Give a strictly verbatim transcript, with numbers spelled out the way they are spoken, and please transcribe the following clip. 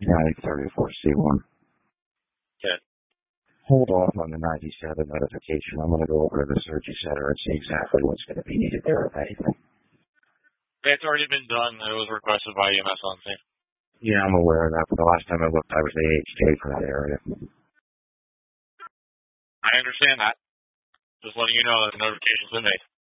nine thirty-four C one. Okay. Hold off on the ninety-seven notification. I'm going to go over to the surgery center and see exactly what's going to be needed there, if anything. It's already been done. It was requested by E M S on scene. Yeah, I'm aware of that, but the last time I looked, I was A H K for that area. I understand that. Just letting you know that the notification's been made.